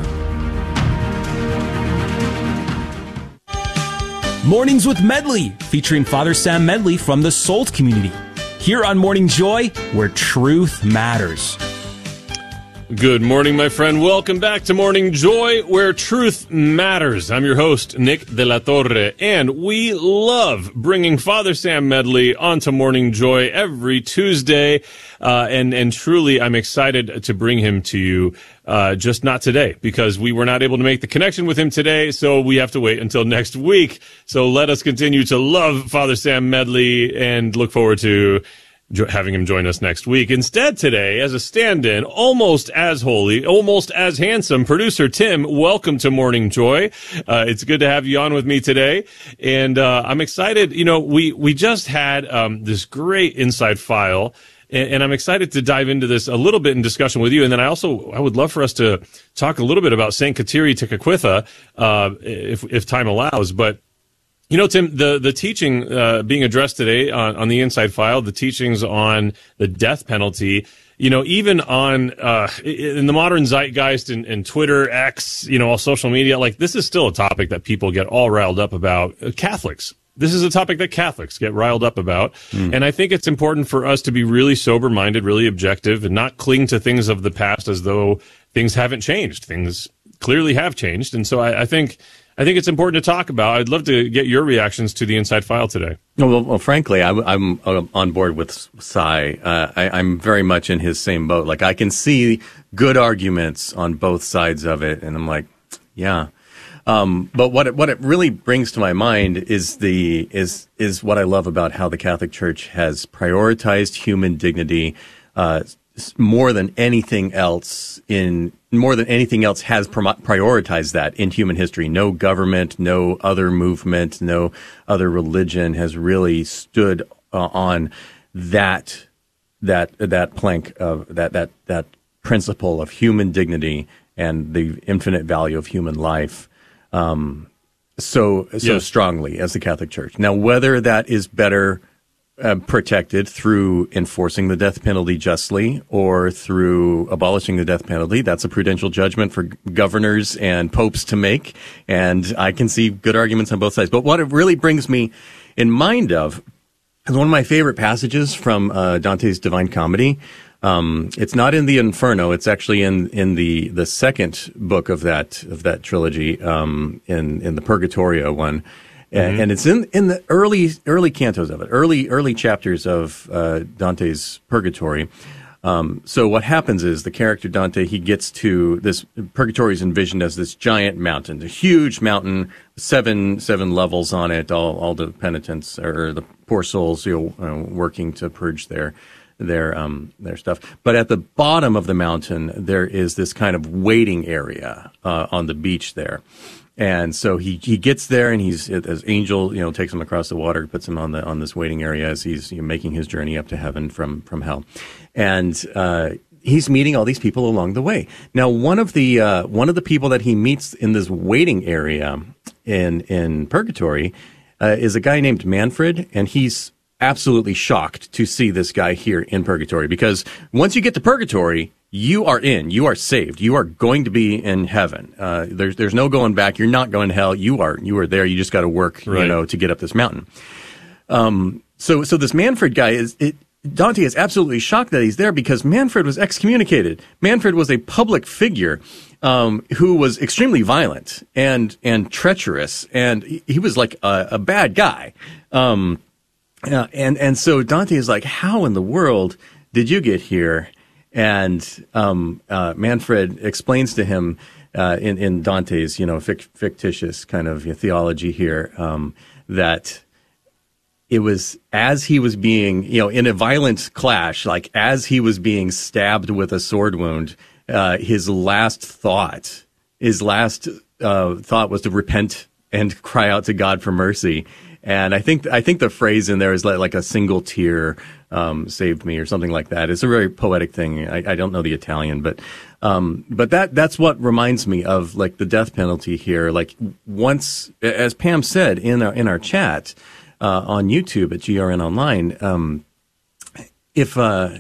Mornings with Medley, featuring Father Sam Medley from the Salt community. Here on Morning Joy, where truth matters. Good morning, my friend. Welcome back to Morning Joy, where truth matters. I'm your host, Nick De La Torre, and we love bringing Father Sam Medley onto Morning Joy every Tuesday. Uh, and, and truly, I'm excited to bring him to you, uh, just not today, because we were not able to make the connection with him today, so we have to wait until next week. So let us continue to love Father Sam Medley and look forward to having him join us next week. Instead today, as a stand-in, almost as holy, almost as handsome, producer Tim, welcome to Morning Joy. Uh, it's good to have you on with me today. And uh, I'm excited. You know, we, we just had um, this great Inside File And, and I'm excited to dive into this a little bit in discussion with you. And then I also, I would love for us to talk a little bit about Saint Kateri Tekakwitha, uh, if, if time allows. But, you know, Tim, the, the teaching, uh, being addressed today on, on the Inside File, the teachings on the death penalty, you know, even on, uh, in the modern zeitgeist and, and Twitter, X, you know, all social media, like this is still a topic that people get all riled up about. Uh, Catholics. This is a topic that Catholics get riled up about. Mm. And I think it's important for us to be really sober-minded, really objective, and not cling to things of the past as though things haven't changed. Things clearly have changed. And so I, I think I think it's important to talk about. I'd love to get your reactions to the Inside File today. Well, well frankly, I, I'm on board with Cy. Uh, I, I'm very much in his same boat. Like, I can see good arguments on both sides of it, and I'm like, yeah. Um, but what it, what it really brings to my mind is the is is what I love about how the Catholic Church has prioritized human dignity uh, more than anything else in more than anything else has prioritized that in human history. No government, no other movement, no other religion has really stood uh, on that that that plank of that that that principle of human dignity and the infinite value of human life. Um, so, so yes. strongly as the Catholic Church. Now, whether that is better uh, protected through enforcing the death penalty justly or through abolishing the death penalty, that's a prudential judgment for governors and popes to make. And I can see good arguments on both sides. But what it really brings me in mind of is one of my favorite passages from uh, Dante's Divine Comedy. Um, it's not in the Inferno. It's actually in, in the, the second book of that, of that trilogy, um, in, in the Purgatorio one. Mm-hmm. And, and it's in, in the early, early cantos of it, early, early chapters of, uh, Dante's Purgatory. Um, so what happens is the character Dante, he gets to this, Purgatory is envisioned as this giant mountain, a huge mountain, seven, seven levels on it, all, all the penitents or the poor souls, you know, working to purge their, their um their stuff. But at the bottom of the mountain there is this kind of waiting area uh on the beach there. And so he he gets there, and he's as Angel, you know, takes him across the water, puts him on the on this waiting area as he's, you know, making his journey up to heaven from from hell. And uh he's meeting all these people along the way. Now, one of the uh one of the people that he meets in this waiting area in in Purgatory uh, is a guy named Manfred, and he's absolutely shocked to see this guy here in Purgatory, because once you get to Purgatory, you are in, you are saved, you are going to be in heaven. Uh, there's there's no going back. You're not going to hell. You are you are there. You just got to work, right. you know, to get up this mountain. Um, so so this Manfred guy is it. Dante is absolutely shocked that he's there because Manfred was excommunicated. Manfred was a public figure um, who was extremely violent and and treacherous, and he, he was like a, a bad guy. Um, Yeah, and, and so Dante is like, how in the world did you get here? And um, uh, Manfred explains to him uh, in, in Dante's, you know, fic- fictitious kind of theology here um, that it was as he was being, you know, in a violent clash, like as he was being stabbed with a sword wound, uh, his last thought, his last uh, thought was to repent and cry out to God for mercy. And I think I think the phrase in there is like, like a single tear um, saved me or something like that. It's a very poetic thing. I, I don't know the Italian, but um, but that that's what reminds me of like the death penalty here. Like once, as Pam said in our in our chat uh, on YouTube at G R N Online, um, if uh,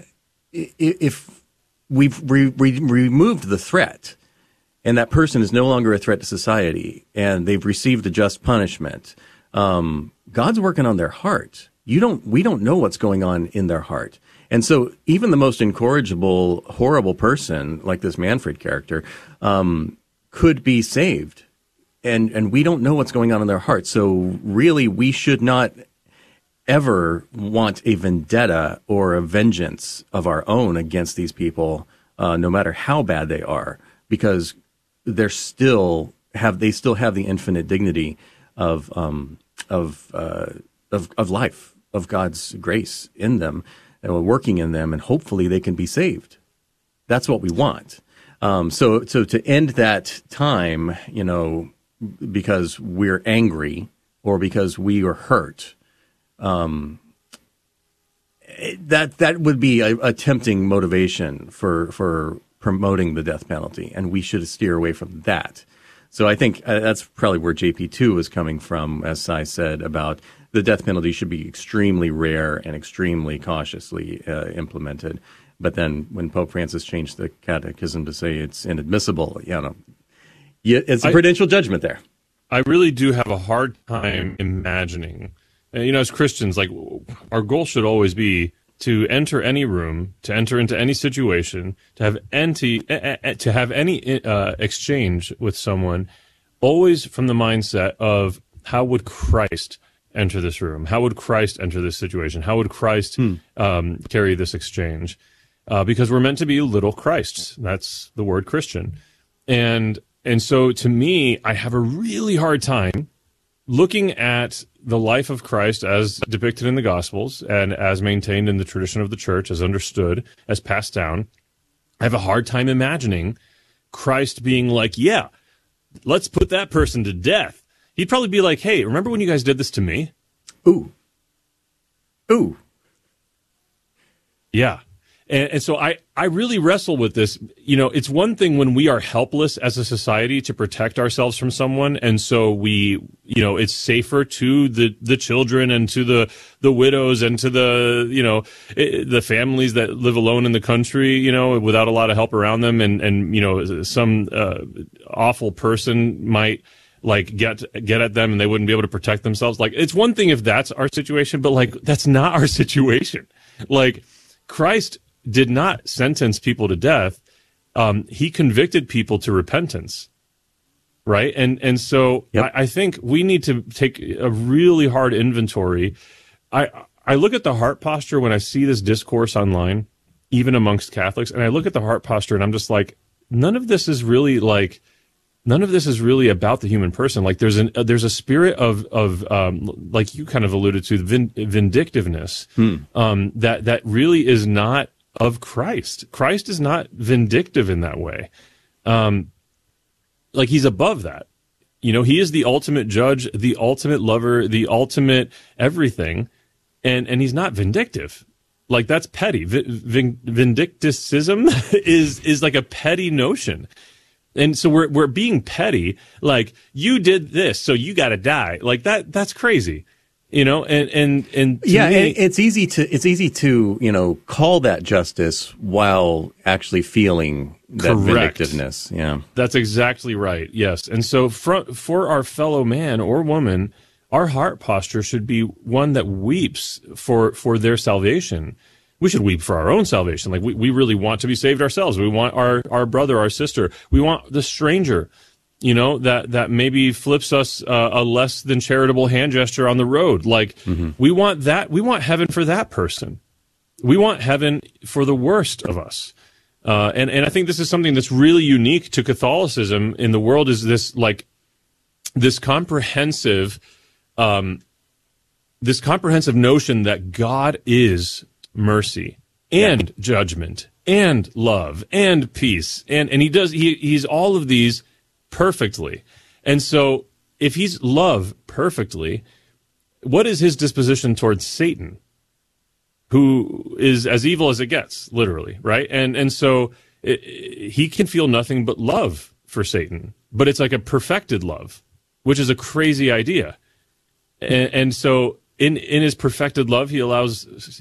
if we've re- re- removed the threat, and that person is no longer a threat to society, and they've received a just punishment. Um, God's working on their heart. You don't, we don't know what's going on in their heart. And so even the most incorrigible, horrible person, like this Manfred character, um, could be saved. And, and we don't know what's going on in their heart. So really, we should not ever want a vendetta or a vengeance of our own against these people, uh, no matter how bad they are, because they're still have, they still have the infinite dignity of, um, of, uh, of, of life, of God's grace in them, and working in them, and hopefully they can be saved. That's what we want. Um, so, so to end that time, you know, because we're angry or because we are hurt, um, that that would be a, a tempting motivation for for promoting the death penalty, and we should steer away from that. So I think uh, that's probably where J P two is coming from, as Sai said, about the death penalty should be extremely rare and extremely cautiously uh, implemented. But then when Pope Francis changed the catechism to say it's inadmissible, you know, it's a prudential I, judgment there. I really do have a hard time imagining, you know, as Christians, like our goal should always be to enter any room, to enter into any situation, to have any, to have any uh, exchange with someone, always from the mindset of how would Christ enter this room? How would Christ enter this situation? How would Christ hmm. um, carry this exchange? Uh, because we're meant to be little Christs. That's the word Christian. And and so to me, I have a really hard time looking at the life of Christ as depicted in the Gospels and as maintained in the tradition of the church, as understood, as passed down. I have a hard time imagining Christ being like, yeah, let's put that person to death. He'd probably be like, hey, remember when you guys did this to me? Ooh. Ooh. Yeah. And, and so I, I really wrestle with this. You know, it's one thing when we are helpless as a society to protect ourselves from someone. And so we, you know, it's safer to the, the children and to the, the widows and to the, you know, it, the families that live alone in the country, you know, without a lot of help around them. And, and, you know, some uh, awful person might like get, get at them and they wouldn't be able to protect themselves. Like, it's one thing if that's our situation, but like, that's not our situation. Like, Christ did not sentence people to death. Um, he convicted people to repentance, right? And and so yep. I, I think we need to take a really hard inventory. I I look at the heart posture when I see this discourse online, even amongst Catholics, and I look at the heart posture and I'm just like, none of this is really like, none of this is really about the human person. Like there's an uh, there's a spirit of of um, like you kind of alluded to, vin- vindictiveness hmm. um, that that really is not of Christ. Christ is not vindictive in that way. Um, like he's above that. You know, he is the ultimate judge, the ultimate lover, the ultimate everything, and and he's not vindictive. Like that's petty. V- vin- vindicticism is is like a petty notion. And so we're we're being petty, like you did this, so you got to die. Like that that's crazy. You know, and and and yeah, me, and it's easy to it's easy to you know call that justice while actually feeling that correct. vindictiveness. Yeah, that's exactly right. Yes, and so for for our fellow man or woman, our heart posture should be one that weeps for for their salvation. We should weep for our own salvation. Like we, we really want to be saved ourselves. We want our our brother, our sister. We want the stranger, you know, that, that maybe flips us uh, a less than charitable hand gesture on the road. Like, mm-hmm. we want that. We want heaven for that person. We want heaven for the worst of us. Uh, and, and I think this is something that's really unique to Catholicism in the world is this, like, this comprehensive, um, this comprehensive notion that God is mercy and yeah. judgment and love and peace. And, and he does, he, he's all of these perfectly. And so if he's love perfectly, what is his disposition towards Satan, who is as evil as it gets, literally, right? And and so it, it, he can feel nothing but love for Satan, but it's like a perfected love, which is a crazy idea. And, and so in in his perfected love, he allows